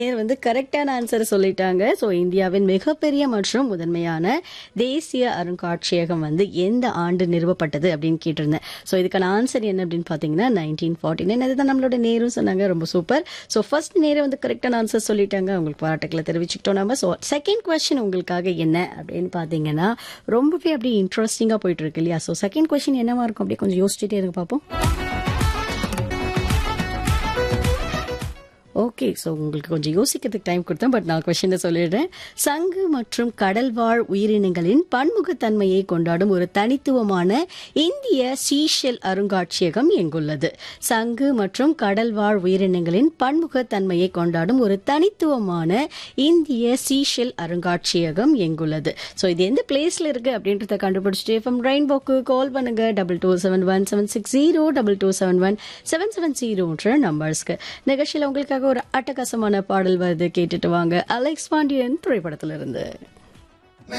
நேர் வந்து கரெக்டான ஆன்சர் சொல்லிட்டாங்க. ஸோ இந்தியாவின் மிகப்பெரிய மற்றும் முதன்மையான தேசிய அருங்காட்சியகம் வந்து எந்த ஆண்டு நிறுவப்பட்டது அப்படின்னு கேட்டிருந்தேன். ஸோ இதுக்கான ஆன்சர் என்ன அப்படின்னு பார்த்தீங்கன்னா 1949. அதுதான் நம்மளோட நேரும் சொன்னாங்க. ரொம்ப சூப்பர். ஸோ ஃபர்ஸ்ட் நேரம் வந்து கரெக்டான ஆன்சர் சொல்லிட்டாங்க. உங்களுக்கு பாராட்டுக்களை தெரிவிச்சுக்கிட்டோம் நம்ம. ஸோ செகண்ட் கொஸ்டின் உங்களுக்காக என்ன அப்படின்னு பார்த்தீங்கன்னா ரொம்பவே அப்படியே இன்ட்ரெஸ்டிங்காக போயிட்டு இருக்கு இல்லையா? ஸோ செகண்ட் கொஸ்டின் என்னவா இருக்கும் அப்படியே கொஞ்சம் யோசிச்சுட்டே இருக்கு பார்ப்போம். ஓகே. ஸோ உங்களுக்கு கொஞ்சம் யோசிக்கிறதுக்கு டைம் கொடுத்தேன். பட் நான் கொஸ்டினை சொல்லிடுறேன். சங்கு மற்றும் கடல்வாழ் உயிரினங்களின் பன்முகத்தன்மையை கொண்டாடும் ஒரு தனித்துவமான இந்திய சீஷெல் அருங்காட்சியகம் எங்குள்ளது? சங்கு மற்றும் கடல்வாழ் உயிரினங்களின் பன்முகத்தன்மையை கொண்டாடும் ஒரு தனித்துவமான இந்திய சீஷெல் அருங்காட்சியகம் எங்குள்ளது? ஸோ இது எந்த பிளேஸ்ல இருக்கு அப்படின்றத கண்டுபிடிச்சிட்டு எஃப்எம் ரெயின்போக்கு கால் பண்ணுங்க. 227176 22717770 நம்பர்ஸ்க்கு. நிகழ்ச்சியில் உங்களுக்காக ஒரு அட்டகாசமான பாடல் வருது, கேட்டுட்டு வாங்க. அலெக்ஸ் பாண்டியன் திரைப்படத்திலிருந்து.